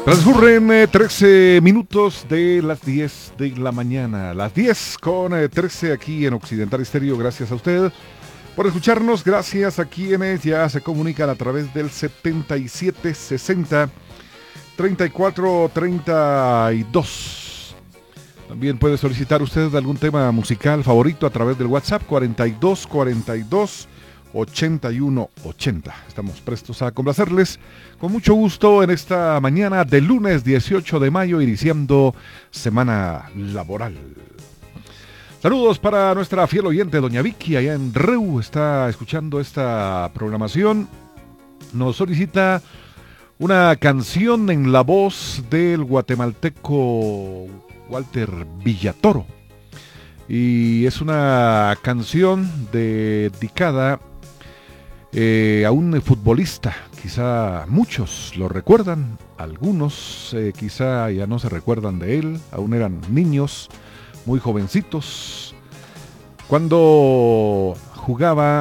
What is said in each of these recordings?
Transcurren 13 minutos de las 10 de la mañana. Las 10 con 13 aquí en Occidental Estéreo. Gracias a usted por escucharnos. Gracias a quienes ya se comunican a través del 7760-3432. También puede solicitar usted algún tema musical favorito a través del WhatsApp 4242-8180. Estamos prestos a complacerles con mucho gusto en esta mañana de lunes 18 de mayo, iniciando semana laboral. Saludos para nuestra fiel oyente, doña Vicky, allá en Reu, está escuchando esta programación. Nos solicita una canción en la voz del guatemalteco Walter Villatoro. Y es una canción dedicada a un futbolista. Quizá muchos lo recuerdan, algunos quizá ya no se recuerdan de él, aún eran niños, muy jovencitos, cuando jugaba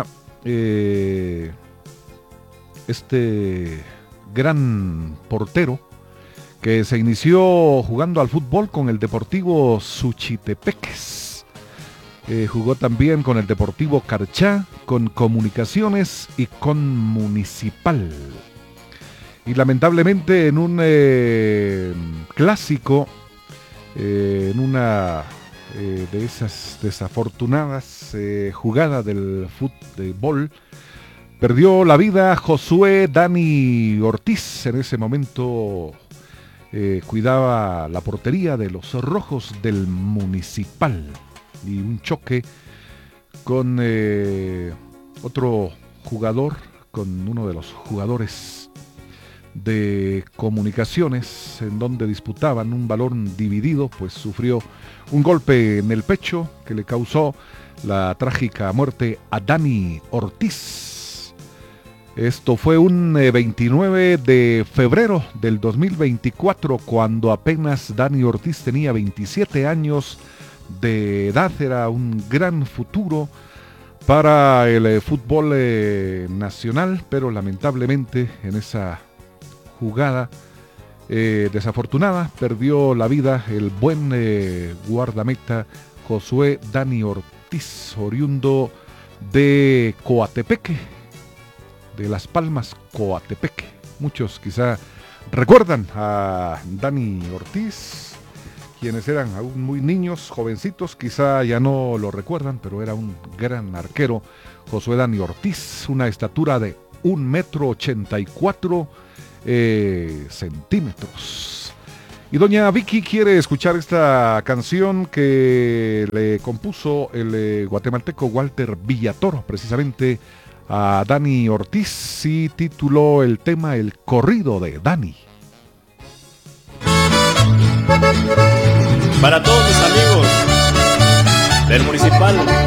este gran portero que se inició jugando al fútbol con el Deportivo Suchitepeques. Jugó también con el Deportivo Carchá, con Comunicaciones y con Municipal. Y lamentablemente en un clásico, en una de esas desafortunadas jugadas del fútbol, perdió la vida Josué Dani Ortiz. En ese momento cuidaba la portería de los Rojos del Municipal. Y un choque con otro jugador, con uno de los jugadores de Comunicaciones, en donde disputaban un balón dividido, pues sufrió un golpe en el pecho que le causó la trágica muerte a Dani Ortiz. Esto fue un 29 de febrero del 2024, cuando apenas Dani Ortiz tenía 27 años de edad. Era un gran futuro para el fútbol nacional, pero lamentablemente en esa jugada desafortunada perdió la vida el buen guardameta Josué Dani Ortiz, oriundo de Coatepeque, de Las Palmas, Coatepeque. Muchos quizá recuerdan a Dani Ortiz. Quienes eran aún muy niños, jovencitos, quizá ya no lo recuerdan, pero era un gran arquero, Josué Dani Ortiz, una estatura de 1,84 centímetros. Y doña Vicky quiere escuchar esta canción que le compuso el guatemalteco Walter Villatoro, precisamente a Dani Ortiz, y tituló el tema El corrido de Dani. Para todos mis amigos del Municipal,